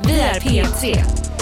Vi är P3.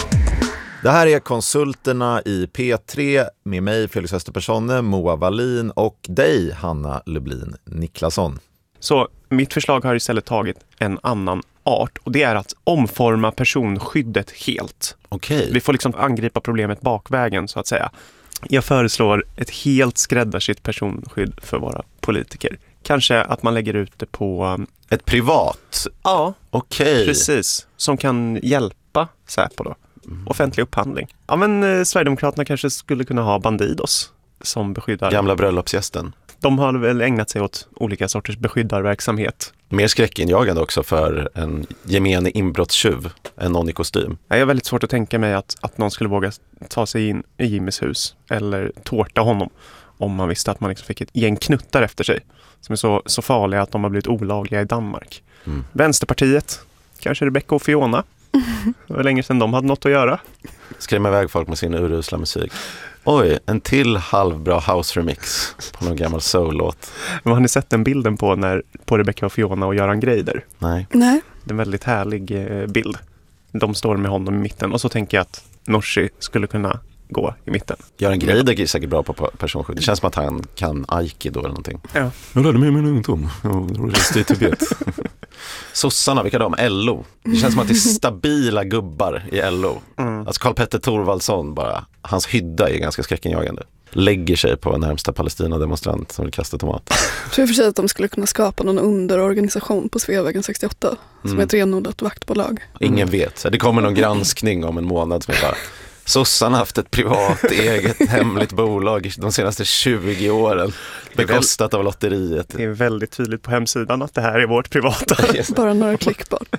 Det här är Konsulterna i P3 med mig, Felix Österpersonne, Moa Wallin och dig, Hanna Lublin Niklasson. Så mitt förslag har istället tagit en annan art, och det är att omforma personskyddet helt. Okej. Vi får liksom angripa problemet bakvägen, så att säga. Jag föreslår ett helt skräddarsytt personskydd för våra politiker. Kanske att man lägger ut det på... Ett privat? Ja, okej. precis. Som kan hjälpa Säpo då. Offentlig upphandling. Ja, men Sverigedemokraterna kanske skulle kunna ha Bandidos som beskyddar. Gamla bröllopsgästen. De har väl ägnat sig åt olika sorters beskyddarverksamhet. Mer skräckinjagande också för en gemene inbrottstjuv än någon i kostym. Jag är väldigt svårt att tänka mig att någon skulle våga ta sig in i Jimmys hus eller tårta honom om man visste att man liksom fick ett gäng knuttar efter sig som är så farliga att de har blivit olagliga i Danmark. Vänsterpartiet, kanske Rebecca och Fiona. Det var länge sedan de hade något att göra. Skrämma iväg folk med sin urusla musik. Oj, en till halvbra house-remix på någon gammal soul-låt. Men har ni sett den bilden på Rebecca och Fiona och Göran Greider? Nej. Det är en väldigt härlig bild. De står med honom i mitten och så tänker jag att Norsi skulle kunna gå i mitten. Göran Greider är säkert bra på personskydd. Det känns som att han kan aikido eller någonting. Ja. Jag lärde mig min ungdom. Jag reste i Tibet. Sossarna, vilka de? LO. Det känns som att det är stabila gubbar i LO. Alltså Karl-Petter Thorvaldsson bara. Hans hydda är ganska skräckinjagande. Lägger sig på en närmsta Palestina-demonstrant som vill kasta tomat. Jag tror för sig att de skulle kunna skapa någon underorganisation på Sveavägen 68 som är ett renodlat vaktbolag. Ingen vet. Det kommer någon granskning om en månad som är bara... Sossarna har haft ett privat eget hemligt bolag de senaste 20 åren bekostat av lotteriet. Det är väldigt tydligt på hemsidan att det här är vårt privata. Bara några klick bort.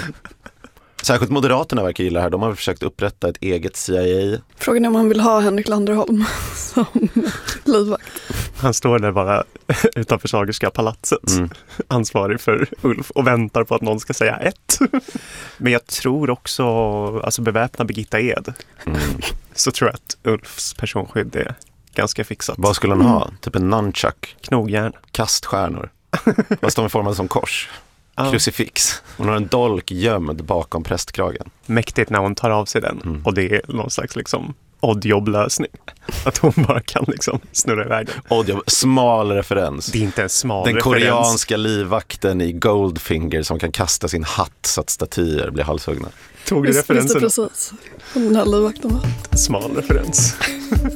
Särskilt Moderaterna verkar gilla här. De har försökt upprätta ett eget CIA. Frågan är om han vill ha Henrik Landerholm som livvakt. Han står där bara utanför Sagerska palatset, ansvarig för Ulf, och väntar på att någon ska säga ett. Men jag tror också, alltså beväpna Birgitta Ed, så tror jag att Ulfs personskydd är ganska fixat. Vad skulle han ha? Typ en nunchuck? Knogjärn. Kaststjärnor? Fast de är formade som kors? Krucifix. Hon har en dolk gömd bakom prästkragen. Mäktigt när hon tar av sig den. Och det är någon slags liksom oddjobb-lösning. Att hon bara kan liksom snurra iväg den. Oddjobb, smal referens. Det är inte en smal den referens. Den koreanska livvakten i Goldfinger som kan kasta sin hatt så att statyer blir halshuggna. Tog du referensen? Precis. Den här livvakten var. Smal referens.